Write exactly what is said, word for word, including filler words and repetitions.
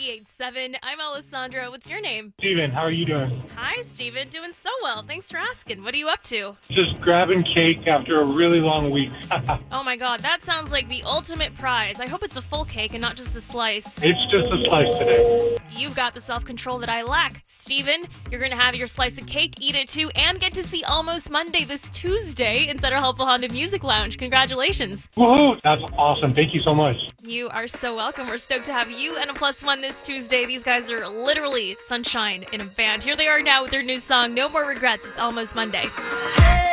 ninety-eight point seven. I'm Alessandra. What's your name? Steven, how are you doing? Hi, Steven. Doing so well. Thanks for asking. What are you up to? Just grabbing cake after a really long week. Oh my god, that sounds like the ultimate prize. I hope it's a full cake and not just a slice. It's just a slice today. You've got the self-control that I lack. Steven, you're going to have your slice of cake, eat it too, and get to see Almost Monday this Tuesday in Center Helpful Honda Music Lounge. Congratulations. Woohoo! That's awesome. Thank you so much. You are so welcome. We're stoked to have you and a plus one this Tuesday. These guys are literally sunshine in a band. Here they are now with their new song, No More Regrets. It's Almost Monday.